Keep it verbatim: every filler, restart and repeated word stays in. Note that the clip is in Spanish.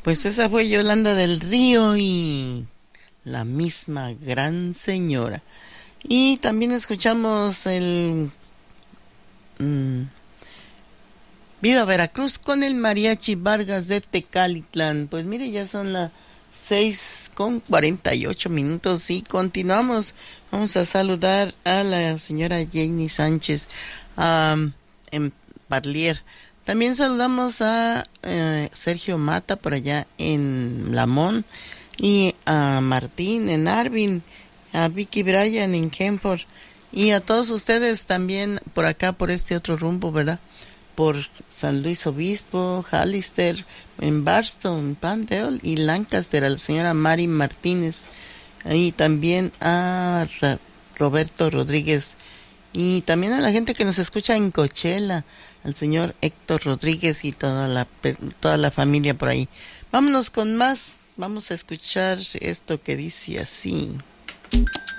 Pues esa fue Yolanda del Río y la misma gran señora. Y también escuchamos el mmm, Viva Veracruz con el Mariachi Vargas de Tecalitlán. Pues mire, ya son las seis con cuarenta y ocho minutos y continuamos. Vamos a saludar a la señora Jenny Sánchez um, en Parlier. También saludamos a eh, Sergio Mata por allá en Lamón y a Martín en Arvin, a Vicky Bryan en Kempford y a todos ustedes también por acá, por este otro rumbo, ¿verdad? Por San Luis Obispo, Hallister, en Barstow, Pandale y Lancaster, a la señora Mari Martínez y también a Ra- Roberto Rodríguez y también a la gente que nos escucha en Coachella, al señor Héctor Rodríguez y toda la toda la familia por ahí. Vámonos con más, vamos a escuchar esto que dice así.